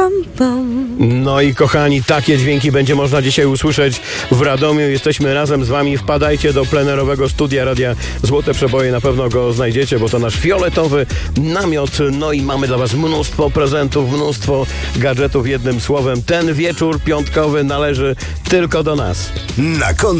pam, pam. No i kochani, takie dźwięki będzie można dzisiaj usłyszeć w Radomiu. Jesteśmy razem z wami. Wpadajcie do plenerowego studia Radia Złote Przeboje. Na pewno go znajdziecie, bo to nasz fioletowy namiot. No i mamy dla was mnóstwo prezentów, mnóstwo gadżetów. Jednym słowem, ten wieczór piątkowy należy tylko do nas. Na